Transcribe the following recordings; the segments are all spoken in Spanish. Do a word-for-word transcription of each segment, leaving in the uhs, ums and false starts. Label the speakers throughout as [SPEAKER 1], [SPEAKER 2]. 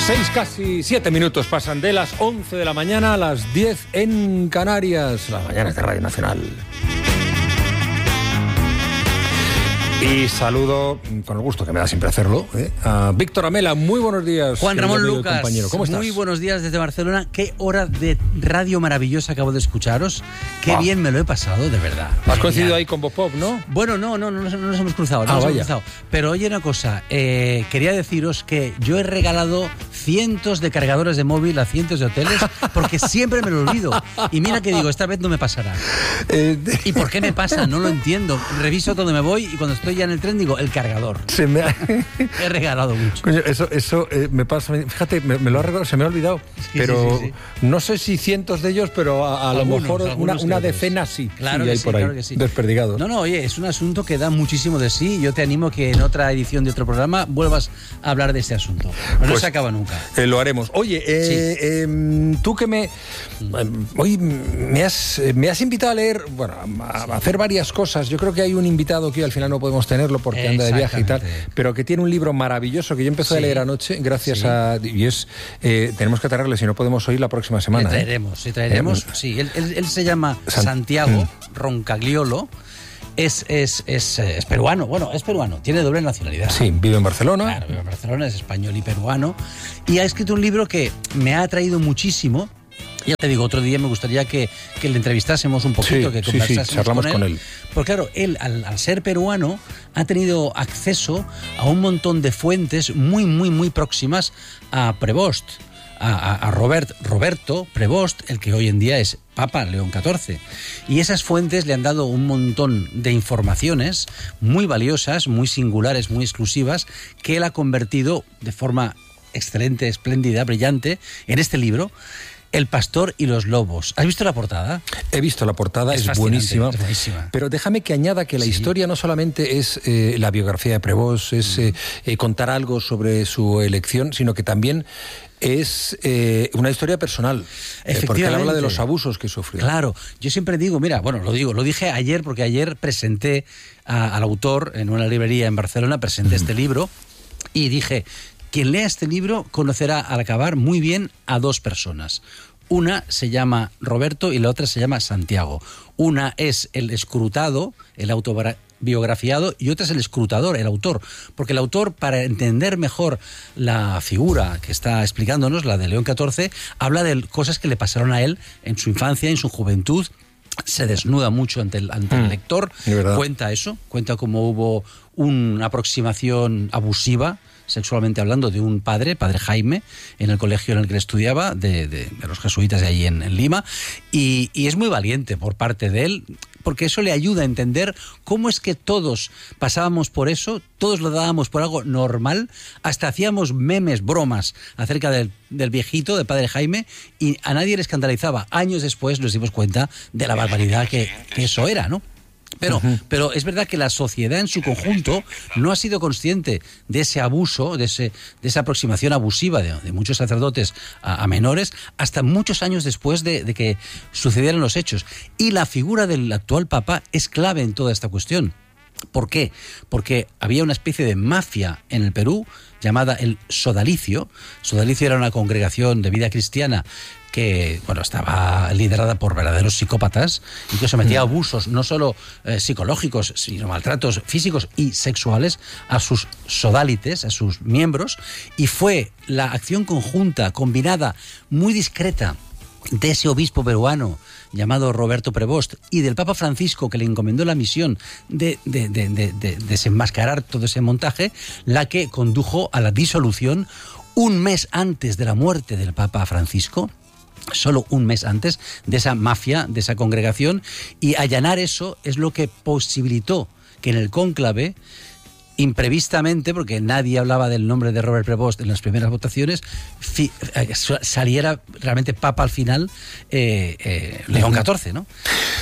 [SPEAKER 1] Seis, casi siete minutos pasan de las once de la mañana a las diez en Canarias. Las mañanas de Radio Nacional. Y saludo, con el gusto que me da siempre hacerlo, ¿eh? a Víctor Amela. Muy buenos días.
[SPEAKER 2] Juan Ramón Lucas,
[SPEAKER 1] compañero. ¿Cómo estás?
[SPEAKER 2] Muy buenos días desde Barcelona. Qué hora de radio maravillosa acabo de escucharos. Qué ah. bien me lo he pasado, de verdad.
[SPEAKER 1] Has coincidido ahí con Bob Pop, ¿no?
[SPEAKER 2] Bueno, no, no, no, no, no nos hemos cruzado. No
[SPEAKER 1] ah,
[SPEAKER 2] nos
[SPEAKER 1] vaya.
[SPEAKER 2] hemos cruzado. Pero oye una cosa, eh, quería deciros que yo he regalado cientos de cargadores de móvil a cientos de hoteles porque siempre me lo olvido. Y mira que digo, esta vez no me pasará. Eh, de... ¿Y por qué me pasa? No lo entiendo. Reviso dónde me voy y cuando estoy ya en el tren digo, el cargador.
[SPEAKER 1] Se me ha...
[SPEAKER 2] He regalado mucho.
[SPEAKER 1] Coño, eso eso eh, me pasa. Fíjate, me, me lo ha regalado, se me ha olvidado. Sí, pero sí, sí, sí. No sé si cientos de ellos, pero a, a
[SPEAKER 2] algunos,
[SPEAKER 1] lo mejor una, una decena sí.
[SPEAKER 2] Claro,
[SPEAKER 1] sí,
[SPEAKER 2] que
[SPEAKER 1] hay
[SPEAKER 2] sí,
[SPEAKER 1] por ahí,
[SPEAKER 2] claro que sí.
[SPEAKER 1] Desperdigados.
[SPEAKER 2] No, no, oye, es un asunto que da muchísimo de sí. Yo te animo que en otra edición de otro programa vuelvas a hablar de este asunto. No, pues, no se acaba nunca.
[SPEAKER 1] Eh, lo haremos. Oye, eh, sí. eh, tú que me... Eh, hoy me has, me has invitado a leer, bueno, a, a hacer varias cosas. Yo creo que hay un invitado que al final no podemos tenerlo porque anda de viaje y tal, pero que tiene un libro maravilloso que yo empecé sí. a leer anoche, gracias sí. a... Y es... Eh, tenemos que traerle, si no podemos oír la próxima semana.
[SPEAKER 2] Le traeremos, sí, traeremos. Eh, sí, él, él, él se llama San... Santiago mm. Roncagliolo. Es, es, es, es peruano, bueno, es peruano, tiene doble nacionalidad.
[SPEAKER 1] Sí, vive en Barcelona.
[SPEAKER 2] Claro, vive en Barcelona, es español y peruano. Y ha escrito un libro que me ha atraído muchísimo. Ya te digo, otro día me gustaría que, que le entrevistásemos un poquito,
[SPEAKER 1] sí,
[SPEAKER 2] que conversásemos
[SPEAKER 1] sí, sí, charlamos
[SPEAKER 2] con él.
[SPEAKER 1] Con él.
[SPEAKER 2] Porque claro, él, al, al ser peruano, ha tenido acceso a un montón de fuentes muy, muy, muy próximas a Prevost. A, a, a Robert, Roberto Prevost, el que hoy en día es Papa León catorce. Y esas fuentes le han dado un montón de informaciones muy valiosas, muy singulares, muy exclusivas, que él ha convertido de forma excelente, espléndida, brillante, en este libro, El pastor y los lobos. ¿Has visto la portada?
[SPEAKER 1] He visto la portada, es, es buenísima,
[SPEAKER 2] es buenísima.
[SPEAKER 1] Pero déjame que añada que la sí. historia no solamente es eh, la biografía de Prevost, es eh, eh, contar algo sobre su elección, sino que también es eh, una historia personal, eh, porque él habla de los abusos que sufrió.
[SPEAKER 2] Claro, yo siempre digo, mira, bueno, lo digo, lo dije ayer porque ayer presenté a, al autor en una librería en Barcelona, presenté mm. este libro y dije, quien lea este libro conocerá al acabar muy bien a dos personas. Una se llama Roberto y la otra se llama Santiago. Una es el escrutado, el autobiografiado, y otra es el escrutador, el autor. Porque el autor, para entender mejor la figura que está explicándonos, la de León catorce, habla de cosas que le pasaron a él en su infancia, en su juventud. Se desnuda mucho ante el, ante mm, el lector. Cuenta eso, cuenta cómo hubo una aproximación abusiva, sexualmente hablando, de un padre, padre Jaime, en el colegio en el que él estudiaba, de, de, de los jesuitas de allí en, en Lima, y, y es muy valiente por parte de él, porque eso le ayuda a entender cómo es que todos pasábamos por eso, todos lo dábamos por algo normal, hasta hacíamos memes, bromas acerca del, del viejito, del padre Jaime, y a nadie le escandalizaba. Años después nos dimos cuenta de la barbaridad que, que eso era, ¿no? Pero, uh-huh. pero es verdad que la sociedad en su conjunto no ha sido consciente de ese abuso, de, ese, de esa aproximación abusiva de, de muchos sacerdotes a, a menores, hasta muchos años después de, de que sucedieran los hechos. Y la figura del actual Papa es clave en toda esta cuestión. ¿Por qué? Porque había una especie de mafia en el Perú llamada el Sodalicio. Sodalicio era una congregación de vida cristiana que, bueno, estaba liderada por verdaderos psicópatas y que sometía a abusos no solo eh, psicológicos, sino maltratos físicos y sexuales a sus sodalites, a sus miembros, y fue la acción conjunta, combinada, muy discreta, de ese obispo peruano llamado Roberto Prevost y del Papa Francisco, que le encomendó la misión de, de, de, de, de desenmascarar todo ese montaje, la que condujo a la disolución un mes antes de la muerte del Papa Francisco, solo un mes antes, de esa mafia, de esa congregación, y allanar eso es lo que posibilitó que en el cónclave, imprevistamente, porque nadie hablaba del nombre de Robert Prevost en las primeras votaciones, fi, eh, saliera realmente Papa al final, eh, eh, León catorce, ¿no?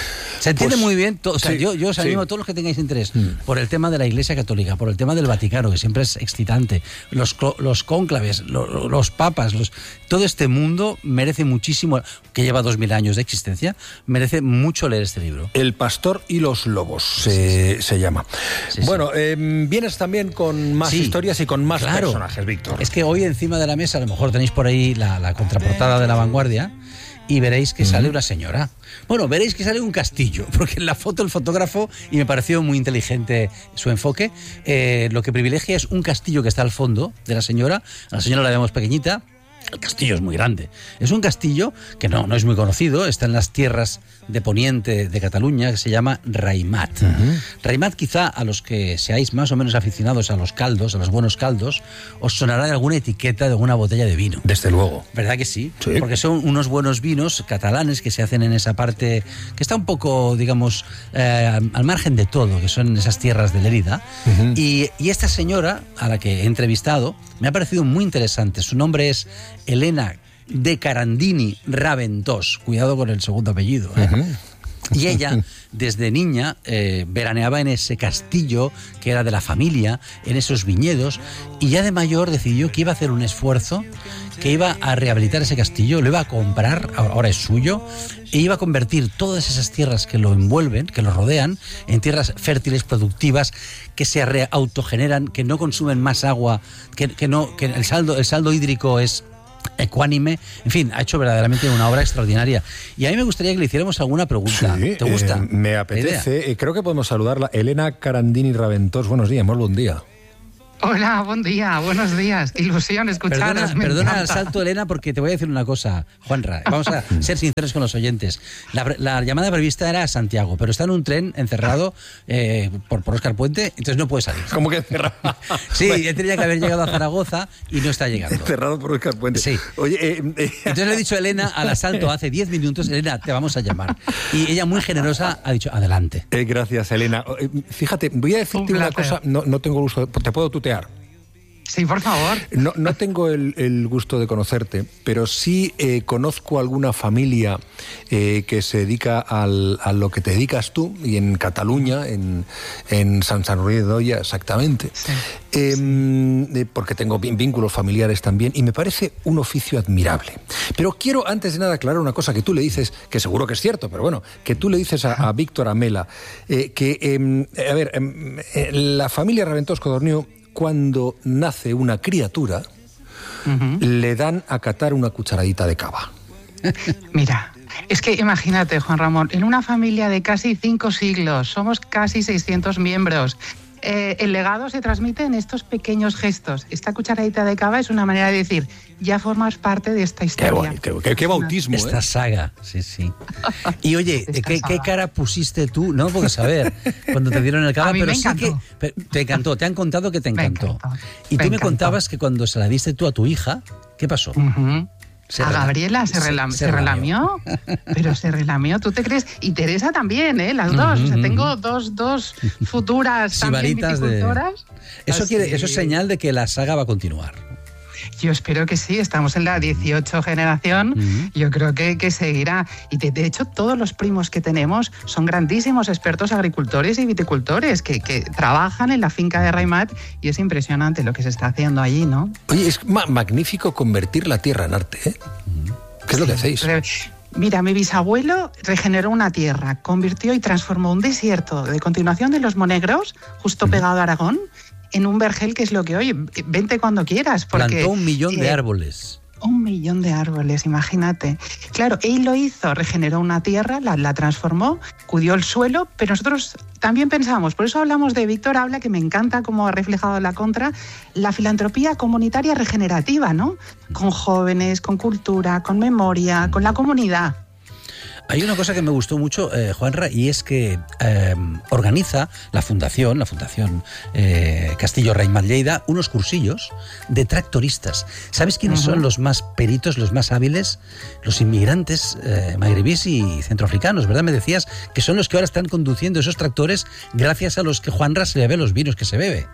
[SPEAKER 2] Se entiende
[SPEAKER 1] Pues,
[SPEAKER 2] muy bien. To, o sea,
[SPEAKER 1] sí,
[SPEAKER 2] yo, yo os animo
[SPEAKER 1] sí.
[SPEAKER 2] a todos los que tengáis interés
[SPEAKER 1] Mm.
[SPEAKER 2] por el tema de la Iglesia Católica, por el tema del Vaticano, que siempre es excitante, los, los cónclaves, los, los papas, los, todo este mundo merece muchísimo, que lleva dos mil años de existencia, merece mucho leer este libro.
[SPEAKER 1] El pastor y los lobos se, se llama.
[SPEAKER 2] Sí,
[SPEAKER 1] bueno, eh, vienes también con más
[SPEAKER 2] Sí,
[SPEAKER 1] historias y con más
[SPEAKER 2] claro.
[SPEAKER 1] personajes, Víctor.
[SPEAKER 2] Es que hoy encima de la mesa, a lo mejor tenéis por ahí la, la contraportada de La Vanguardia, y veréis que sale una señora. Bueno, veréis que sale un castillo, porque en la foto el fotógrafo, y me pareció muy inteligente su enfoque, eh, lo que privilegia es un castillo que está al fondo de la señora. A la señora la vemos pequeñita. El castillo es muy grande. Es un castillo que no, no es muy conocido, está en las tierras de poniente de Cataluña, que se llama Raimat. Uh-huh. Raimat, quizá a los que seáis más o menos aficionados a los caldos, a los buenos caldos, os sonará de alguna etiqueta de alguna botella de vino.
[SPEAKER 1] Desde luego.
[SPEAKER 2] ¿Verdad que sí?
[SPEAKER 1] Sí.
[SPEAKER 2] Porque son unos buenos vinos catalanes que se hacen en esa parte que está un poco, digamos, eh, al margen de todo, que son esas tierras de Lérida. Uh-huh. Y, y esta señora, a la que he entrevistado, me ha parecido muy interesante. Su nombre es Elena de Carandini Raventós. Cuidado con el segundo apellido, ¿eh? Uh-huh. Y ella, desde niña, eh, veraneaba en ese castillo que era de la familia, en esos viñedos, y ya de mayor decidió que iba a hacer un esfuerzo, que iba a rehabilitar ese castillo, lo iba a comprar, ahora es suyo, e iba a convertir todas esas tierras que lo envuelven, que lo rodean, en tierras fértiles, productivas, que se autogeneran, que no consumen más agua, que, que, no, que el saldo, el saldo hídrico es ecuánime. En fin, ha hecho verdaderamente una obra extraordinaria. Y a mí me gustaría que le hiciéramos alguna pregunta.
[SPEAKER 1] Sí,
[SPEAKER 2] ¿Te gusta?
[SPEAKER 1] Eh, me apetece. Eh, creo que podemos saludarla. Elena Carandini Raventós. Buenos días, muy buen día.
[SPEAKER 3] Hola, buen día, buenos días. Qué ilusión escucharos.
[SPEAKER 2] Perdona, perdona el salto, Elena, porque te voy a decir una cosa, Juanra. Vamos a ser sinceros con los oyentes. La, la llamada prevista era a Santiago, pero está en un tren encerrado eh, por, por Óscar Puente, entonces no puede salir.
[SPEAKER 1] ¿Cómo que encerrado?
[SPEAKER 2] Sí, él tenía que haber llegado a Zaragoza y no está llegando.
[SPEAKER 1] Encerrado por Óscar Puente.
[SPEAKER 2] Sí.
[SPEAKER 1] Oye, eh, eh.
[SPEAKER 2] Entonces le he dicho a Elena al asalto hace diez minutos, Elena, te vamos a llamar. Y ella, muy generosa, ha dicho, adelante.
[SPEAKER 1] Eh, gracias, Elena. Eh, fíjate, voy a decirte un una cosa, no, no tengo gusto, de, te puedo tutear.
[SPEAKER 3] Sí, por favor.
[SPEAKER 1] No, no tengo el, el gusto de conocerte, pero sí eh, conozco alguna familia eh, que se dedica al, a lo que te dedicas tú, y en Cataluña, en, en Sant Sadurní d'Anoia, exactamente.
[SPEAKER 3] Sí.
[SPEAKER 1] Eh, porque tengo vínculos familiares también, y me parece un oficio admirable. Pero quiero, antes de nada, aclarar una cosa que tú le dices, que seguro que es cierto, pero bueno, que tú le dices a, a Víctor Amela, eh, que, eh, a ver, eh, la familia Raventós Codorniu, cuando nace una criatura, uh-huh, le dan a catar una cucharadita de cava.
[SPEAKER 3] Mira, es que imagínate, Juan Ramón, en una familia de casi cinco siglos, somos casi seiscientos miembros. Eh, el legado se transmite en estos pequeños gestos. Esta cucharadita de cava es una manera de decir, ya formas parte de esta historia.
[SPEAKER 1] Qué, qué, qué, qué bautismo,
[SPEAKER 2] Esta
[SPEAKER 1] ¿eh?
[SPEAKER 2] saga, sí, sí. Y oye, ¿qué, ¿qué cara pusiste tú? No puedo saber, cuando te dieron el cava,
[SPEAKER 3] A mí
[SPEAKER 2] pero
[SPEAKER 3] me
[SPEAKER 2] sí
[SPEAKER 3] encantó.
[SPEAKER 2] que... Te encantó, te han contado que te encantó.
[SPEAKER 3] Me encantó.
[SPEAKER 2] Y
[SPEAKER 3] Me
[SPEAKER 2] tú me
[SPEAKER 3] encantó.
[SPEAKER 2] contabas que cuando se la diste tú a tu hija, ¿qué pasó?
[SPEAKER 3] Uh-huh.
[SPEAKER 2] Se
[SPEAKER 3] a
[SPEAKER 2] rela-
[SPEAKER 3] Gabriela se, relam-
[SPEAKER 2] se-
[SPEAKER 3] se
[SPEAKER 2] se
[SPEAKER 3] relamió, pero se relamió, ¿tú te crees? Y Teresa también, ¿eh? Las dos, o sea, tengo dos, dos futuras también
[SPEAKER 2] Sibaritas de...
[SPEAKER 3] viticultoras.
[SPEAKER 2] Eso,
[SPEAKER 3] Así-
[SPEAKER 2] quiere, eso es señal de que la saga va a continuar.
[SPEAKER 3] Yo espero que sí, estamos en la dieciocho generación,
[SPEAKER 2] Uh-huh.
[SPEAKER 3] yo creo que, que seguirá. Y de, de hecho, todos los primos que tenemos son grandísimos expertos agricultores y viticultores que, que trabajan en la finca de Raimat, y es impresionante lo que se está haciendo allí, ¿no?
[SPEAKER 1] Oye, es ma- magnífico convertir la tierra en arte, ¿eh? ¿Qué es lo que hacéis?
[SPEAKER 3] Re- Mira, mi bisabuelo regeneró una tierra, convirtió y transformó un desierto de continuación de los Monegros, justo pegado a Aragón, en un vergel que es lo que hoy, vente cuando quieras. Porque,
[SPEAKER 2] Plantó un millón de
[SPEAKER 3] eh,
[SPEAKER 2] árboles.
[SPEAKER 3] Un millón de árboles, imagínate. Claro, él lo hizo, regeneró una tierra, la, la transformó, cuidó el suelo, pero nosotros también pensamos, por eso hablamos de Víctor Habla, que me encanta cómo ha reflejado la contra, la filantropía comunitaria regenerativa, ¿no? Con jóvenes, con cultura, con memoria, con la comunidad.
[SPEAKER 2] Hay una cosa que me gustó mucho, eh, Juanra, y es que eh, organiza la fundación, la fundación eh, Castillo Raimat Lleida, unos cursillos de tractoristas. ¿Sabes quiénes uh-huh. son los más peritos, los más hábiles? Los inmigrantes eh, magrebíes y centroafricanos, ¿verdad? Me decías que son los que ahora están conduciendo esos tractores gracias a los que Juanra se le ve los vinos que se bebe.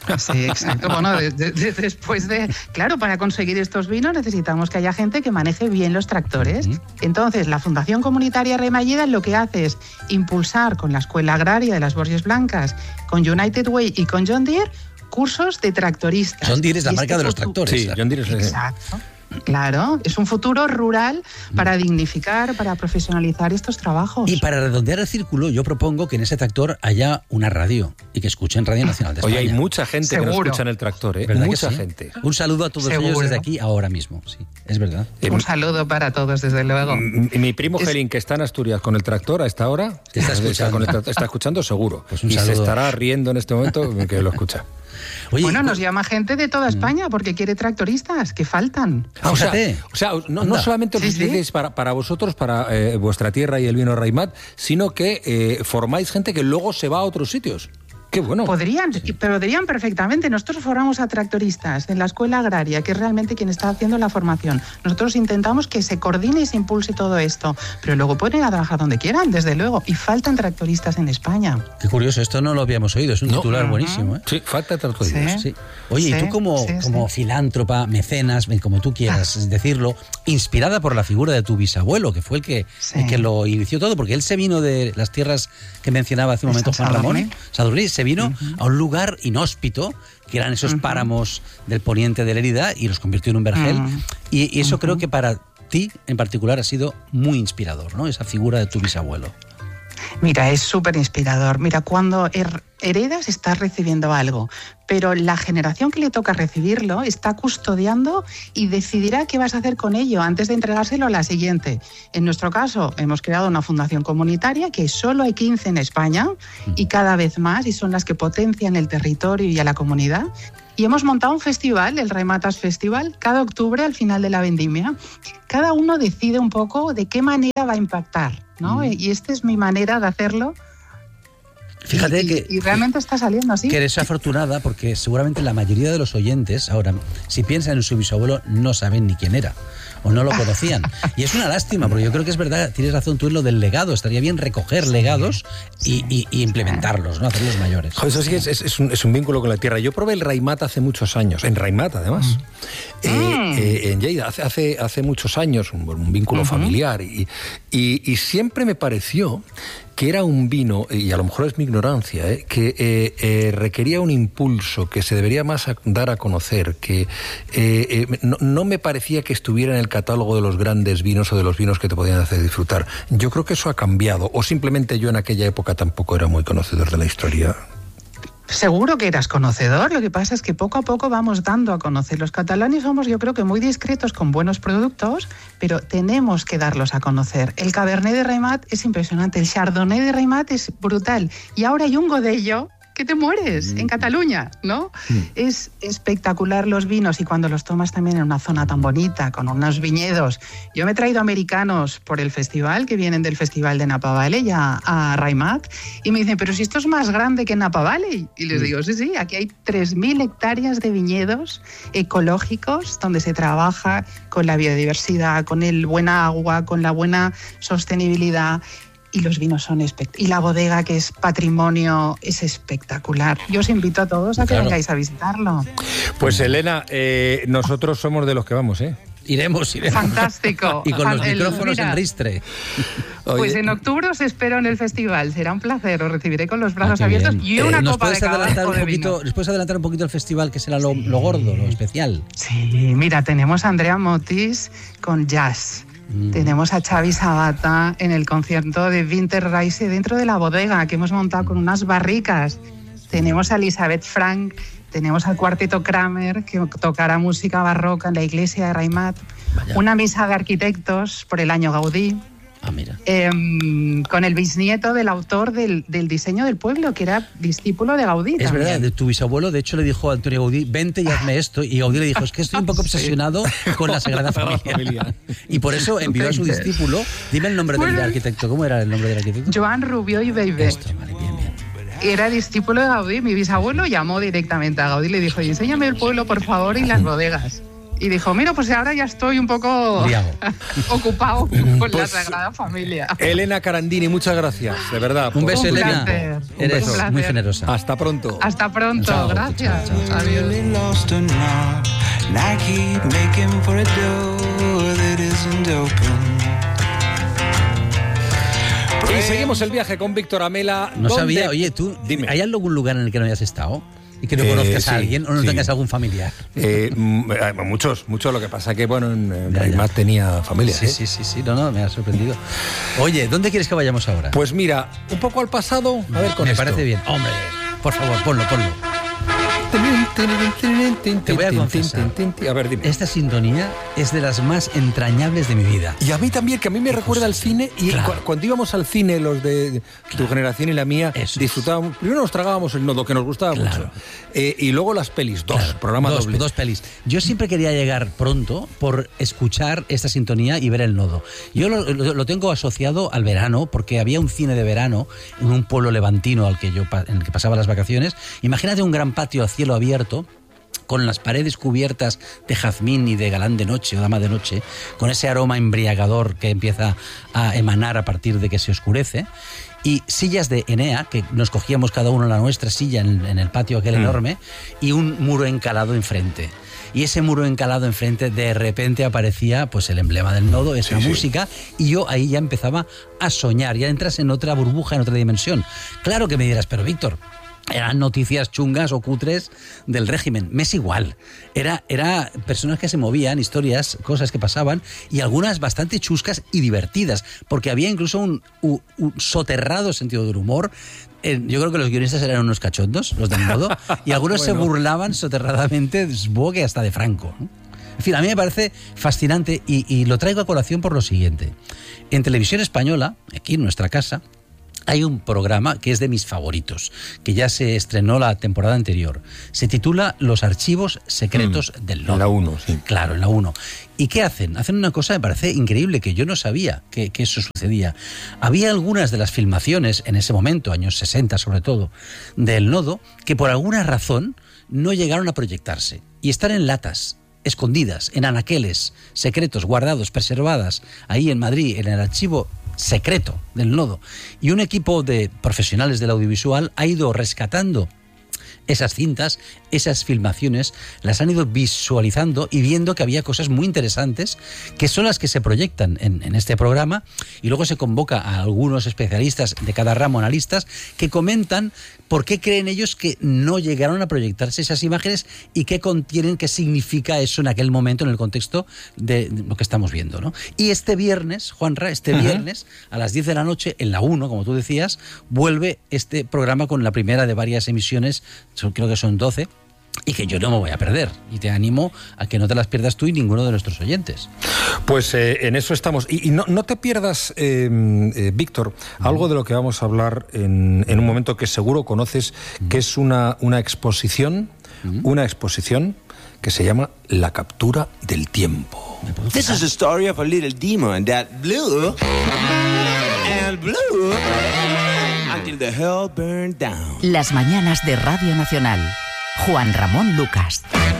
[SPEAKER 3] Sí, exacto. Bueno, de, de, de, después de... Claro, para conseguir estos vinos necesitamos que haya gente que maneje bien los tractores. Uh-huh. Entonces, la Fundación Comunitaria Remalleda lo que hace es impulsar con la Escuela Agraria de las Borges Blancas, con United Way y con John Deere, cursos de tractoristas.
[SPEAKER 2] John Deere es la
[SPEAKER 3] y
[SPEAKER 2] marca
[SPEAKER 3] este
[SPEAKER 2] de los
[SPEAKER 3] futuro...
[SPEAKER 2] tractores.
[SPEAKER 1] Sí, John Deere es...
[SPEAKER 3] Exacto. Claro, es un futuro rural para dignificar, para profesionalizar estos trabajos.
[SPEAKER 2] Y para redondear el círculo, yo propongo que en ese tractor haya una radio y que escuchen Radio Nacional de España.
[SPEAKER 1] Oye, hay mucha gente
[SPEAKER 3] Seguro.
[SPEAKER 1] que no escucha en el tractor, ¿eh?
[SPEAKER 2] ¿Verdad
[SPEAKER 1] Mucha
[SPEAKER 2] que sí?
[SPEAKER 1] gente.
[SPEAKER 2] Un saludo a todos
[SPEAKER 3] Seguro.
[SPEAKER 2] ellos desde aquí ahora mismo, sí, es verdad.
[SPEAKER 3] Un saludo para todos, desde luego.
[SPEAKER 1] Mi, mi primo
[SPEAKER 3] Es...
[SPEAKER 1] Gelín, que está en Asturias con el tractor a esta hora,
[SPEAKER 2] ¿Te está escuchando?
[SPEAKER 1] Con el tractor, está escuchando seguro.
[SPEAKER 2] Pues un
[SPEAKER 1] y
[SPEAKER 2] saludo.
[SPEAKER 1] se estará riendo en este momento que lo escucha.
[SPEAKER 2] Oye,
[SPEAKER 3] Bueno, nos llama gente de toda España porque quiere tractoristas, que faltan.
[SPEAKER 1] Ah, o, sea,
[SPEAKER 2] Fíjate.
[SPEAKER 1] o sea, no, no solamente os
[SPEAKER 3] Sí, sí.
[SPEAKER 1] utilicéis para, para vosotros, para eh, vuestra tierra y el vino Raimat, sino que eh, formáis gente que luego se va a otros sitios. Qué bueno.
[SPEAKER 3] Podrían, sí. podrían perfectamente. Nosotros formamos a tractoristas en la Escuela Agraria, que es realmente quien está haciendo la formación. Nosotros intentamos que se coordine y se impulse todo esto, pero luego pueden ir a trabajar donde quieran, desde luego. Y faltan tractoristas en España.
[SPEAKER 2] qué curioso, esto no lo habíamos oído, es un
[SPEAKER 1] No.
[SPEAKER 2] titular
[SPEAKER 3] Ajá.
[SPEAKER 2] buenísimo, ¿eh?
[SPEAKER 1] Sí, falta tractoristas.
[SPEAKER 3] Sí.
[SPEAKER 2] Sí. Oye,
[SPEAKER 3] Sí,
[SPEAKER 2] y tú como,
[SPEAKER 3] sí,
[SPEAKER 2] como
[SPEAKER 3] sí.
[SPEAKER 2] filántropa, mecenas, como tú quieras decirlo, inspirada por la figura de tu bisabuelo, que fue el que,
[SPEAKER 3] Sí.
[SPEAKER 2] el que lo inició todo, porque él se vino de las tierras que mencionaba hace un
[SPEAKER 3] De
[SPEAKER 2] momento
[SPEAKER 3] San
[SPEAKER 2] Juan Ramón,
[SPEAKER 3] Sadurní.
[SPEAKER 2] Sadurní, se vino
[SPEAKER 3] Uh-huh.
[SPEAKER 2] a un lugar inhóspito, que eran esos
[SPEAKER 3] Uh-huh.
[SPEAKER 2] páramos del poniente de Lérida, y los convirtió en un vergel.
[SPEAKER 3] Uh-huh.
[SPEAKER 2] Y, y eso
[SPEAKER 3] Uh-huh.
[SPEAKER 2] creo que para ti en particular ha sido muy inspirador, ¿no? Esa figura de tu bisabuelo.
[SPEAKER 3] Mira, es súper inspirador. Mira, cuando her- heredas estás recibiendo algo, pero la generación que le toca recibirlo está custodiando y decidirá qué vas a hacer con ello antes de entregárselo a la siguiente. En nuestro caso, hemos creado una fundación comunitaria, que solo hay quince en España y cada vez más, y son las que potencian el territorio y a la comunidad. Y hemos montado un festival, el Raimatas Festival, cada octubre al final de la vendimia. Cada uno decide un poco de qué manera va a impactar, ¿no? Mm. Y esta es mi manera de hacerlo.
[SPEAKER 2] Fíjate
[SPEAKER 3] y,
[SPEAKER 2] que...
[SPEAKER 3] Y realmente está saliendo así.
[SPEAKER 2] Que eres afortunada porque seguramente la mayoría de los oyentes ahora, si piensan en su bisabuelo, no saben ni quién era o no lo conocían. Y es una lástima, porque yo creo que es verdad, tienes razón tú en lo del legado. Estaría bien recoger legados y, y, y implementarlos, ¿no? Hacerlos mayores.
[SPEAKER 1] Joder, eso sí que es, es, es, un, es un vínculo con la tierra. Yo probé el Raimat hace muchos años, en Raimat además, mm. eh, eh, en Lleida, hace, hace, hace muchos años, un, un vínculo uh-huh. familiar. Y, y, y siempre me pareció que era un vino, y a lo mejor es mi ignorancia, ¿eh? que eh, eh, requería un impulso, que se debería más a, dar a conocer, que eh, eh, no, no me parecía que estuviera en el catálogo de los grandes vinos o de los vinos que te podían hacer disfrutar. Yo creo que eso ha cambiado, o simplemente yo en aquella época tampoco era muy conocedor de la historia.
[SPEAKER 3] Seguro que eras conocedor, lo que pasa es que poco a poco vamos dando a conocer. Los catalanes somos, yo creo que muy discretos con buenos productos, pero tenemos que darlos a conocer. El Cabernet de Raimat es impresionante, el Chardonnay de Raimat es brutal, y ahora hay un Godello que te mueres, mm. en Cataluña, ¿no? Mm. Es espectacular los vinos, y cuando los tomas también en una zona tan bonita, con unos viñedos. Yo me he traído americanos por el festival, que vienen del festival de Napa Valley a, a Raimat, y me dicen, pero si esto es más grande que Napa Valley. Y les mm. digo, sí, sí, aquí hay tres mil hectáreas de viñedos ecológicos, donde se trabaja con la biodiversidad, con el buen agua, con la buena sostenibilidad. Y los vinos son espectaculares. Y la bodega, que es patrimonio, es espectacular. Yo os invito a todos a que claro. vengáis a visitarlo.
[SPEAKER 1] Pues Elena, eh, nosotros somos de los que vamos, ¿eh?
[SPEAKER 2] Iremos, iremos.
[SPEAKER 3] Fantástico.
[SPEAKER 2] Y con los
[SPEAKER 3] El,
[SPEAKER 2] micrófonos
[SPEAKER 3] mira,
[SPEAKER 2] en ristre.
[SPEAKER 3] Pues en octubre os espero en el festival. Será un placer. Os recibiré con los brazos ah, abiertos y una
[SPEAKER 2] eh,
[SPEAKER 3] copa de cada
[SPEAKER 2] un
[SPEAKER 3] de
[SPEAKER 2] poquito,
[SPEAKER 3] vino.
[SPEAKER 2] ¿Nos puedes adelantar un poquito el festival, que será lo, lo gordo, lo especial?
[SPEAKER 3] Sí, mira, tenemos a Andrea Motis con jazz. Mm. Tenemos a Xavi Sabata en el concierto de Winter Rice dentro de la bodega, que hemos montado con unas barricas. Tenemos a Elizabeth Frank, tenemos al cuarteto Kramer, que tocará música barroca en la iglesia de Raimat. Vaya. Una misa de arquitectos por el año Gaudí.
[SPEAKER 2] Ah, mira.
[SPEAKER 3] Eh, con el bisnieto del autor del, del diseño del pueblo, que era discípulo de Gaudí.
[SPEAKER 2] Es
[SPEAKER 3] también.
[SPEAKER 2] verdad, de tu bisabuelo, de hecho le dijo a Antonio Gaudí, vente y hazme esto. Y Gaudí le dijo, es que estoy un poco obsesionado sí. con la Sagrada Familia. Y por eso envió a su discípulo. Dime el nombre bueno, del arquitecto. ¿Cómo era el nombre del arquitecto?
[SPEAKER 3] Joan Rubió y Beibé.
[SPEAKER 2] Esto, vale, bien, bien.
[SPEAKER 3] Era discípulo de Gaudí. Mi bisabuelo llamó directamente a Gaudí y le dijo, enséñame el pueblo, por favor, y las bodegas. y dijo, mira, pues ahora ya estoy un poco ocupado con pues, la Sagrada Familia.
[SPEAKER 1] Elena Carandini, muchas gracias, de verdad.
[SPEAKER 2] Un beso,
[SPEAKER 3] un
[SPEAKER 2] Elena.
[SPEAKER 3] Placer.
[SPEAKER 2] Eres
[SPEAKER 3] un
[SPEAKER 2] muy generosa.
[SPEAKER 1] Hasta pronto.
[SPEAKER 3] Hasta pronto, chao, gracias.
[SPEAKER 2] Chao, chao.
[SPEAKER 3] Adiós.
[SPEAKER 1] Y seguimos el viaje con Víctor Amela.
[SPEAKER 2] No
[SPEAKER 1] ¿Dónde?
[SPEAKER 2] sabía, oye, tú,
[SPEAKER 1] Dime.
[SPEAKER 2] ¿hay algún lugar en el que no hayas estado? ¿Y que no conozcas
[SPEAKER 1] eh, sí,
[SPEAKER 2] a alguien o no
[SPEAKER 1] sí.
[SPEAKER 2] tengas algún familiar?
[SPEAKER 1] Eh, muchos, muchos. Lo que pasa que, bueno, en
[SPEAKER 2] Ya,
[SPEAKER 1] más
[SPEAKER 2] ya.
[SPEAKER 1] tenía familia.
[SPEAKER 2] Sí,
[SPEAKER 1] ¿eh?
[SPEAKER 2] sí, sí, sí, no, no, me ha sorprendido. Oye, ¿dónde quieres que vayamos ahora?
[SPEAKER 1] Pues mira, un poco al pasado, a ver con
[SPEAKER 2] Me
[SPEAKER 1] esto.
[SPEAKER 2] parece bien. Hombre, por favor, ponlo, ponlo. Te voy a confesar.
[SPEAKER 1] A ver, dime.
[SPEAKER 2] Esta sintonía es de las más entrañables de mi vida.
[SPEAKER 1] Y a mí también, que a mí me recuerda al cine. Y
[SPEAKER 2] Claro.
[SPEAKER 1] cu- cuando íbamos al cine, los de tu generación y la mía,
[SPEAKER 2] Eso
[SPEAKER 1] disfrutábamos. Primero nos tragábamos el nodo, que nos gustaba
[SPEAKER 2] Claro.
[SPEAKER 1] mucho. Eh, y luego las pelis, dos,
[SPEAKER 2] Claro,
[SPEAKER 1] programa
[SPEAKER 2] dos,
[SPEAKER 1] doble.
[SPEAKER 2] dos pelis. Yo siempre quería llegar pronto por escuchar esta sintonía y ver el nodo. Yo lo, lo- lo tengo asociado al verano, porque había un cine de verano en un pueblo levantino al que yo, pa- en el que pasaba las vacaciones. Imagínate un gran patio a cielo abierto, con las paredes cubiertas de jazmín y de galán de noche o dama de noche, con ese aroma embriagador que empieza a emanar a partir de que se oscurece, y sillas de Enea, que nos cogíamos cada uno la nuestra silla en, en el patio aquel
[SPEAKER 1] Mm.
[SPEAKER 2] enorme, y un muro encalado enfrente. Y ese muro encalado enfrente, de repente aparecía pues el emblema del nodo, esa
[SPEAKER 1] Sí, sí.
[SPEAKER 2] música, y yo ahí ya empezaba a soñar, ya entras en otra burbuja, en otra dimensión. Claro que me dirás, pero Víctor, eran noticias chungas o cutres del régimen. Me es igual. Era, era personas que se movían, historias, cosas que pasaban, y algunas bastante chuscas y divertidas, porque había incluso un, un, un soterrado sentido del humor. Eh, yo creo que los guionistas eran unos cachondos, los del nodo, y algunos
[SPEAKER 1] Bueno.
[SPEAKER 2] se burlaban soterradamente, supongo que hasta de Franco, ¿no? En fin, a mí me parece fascinante y, y lo traigo a colación por lo siguiente. En Televisión Española, aquí en nuestra casa, hay un programa que es de mis favoritos, que ya se estrenó la temporada anterior. Se titula Los archivos secretos
[SPEAKER 1] Mm,
[SPEAKER 2] del nodo.
[SPEAKER 1] en la uno, sí.
[SPEAKER 2] Claro, en la uno. ¿Y qué hacen? Hacen una cosa que me parece increíble, que yo no sabía que, que eso sucedía. Había algunas de las filmaciones, en ese momento, años sesenta sobre todo, del nodo, que por alguna razón no llegaron a proyectarse. Y están en latas, escondidas, en anaqueles, secretos, guardados, preservadas, ahí en Madrid, en el archivo secreto del nodo. Y un equipo de profesionales del audiovisual ha ido rescatando esas cintas, esas filmaciones, las han ido visualizando y viendo que había cosas muy interesantes que son las que se proyectan en, en este programa, y luego se convoca a algunos especialistas de cada ramo, analistas, que comentan por qué creen ellos que no llegaron a proyectarse esas imágenes y qué contienen, qué significa eso en aquel momento en el contexto de lo que estamos viendo, ¿no? Y este viernes, Juanra, este
[SPEAKER 1] Ajá.
[SPEAKER 2] viernes a las diez de la noche, en la uno, como tú decías, vuelve este programa con la primera de varias emisiones, son- creo que son doce, y que yo no me voy a perder. Y te animo a que no te las pierdas tú y ninguno de nuestros oyentes.
[SPEAKER 1] Pues eh, en eso estamos. Y, y no, no te pierdas, eh, eh, Víctor, algo de lo que vamos a hablar en, en un momento que seguro conoces, que es una, una exposición, una exposición que se llama La captura del tiempo.
[SPEAKER 4] This is the story of a little demon that blew and blew until the hell burned down.
[SPEAKER 5] Las mañanas de Radio Nacional. Juan Ramón Lucas.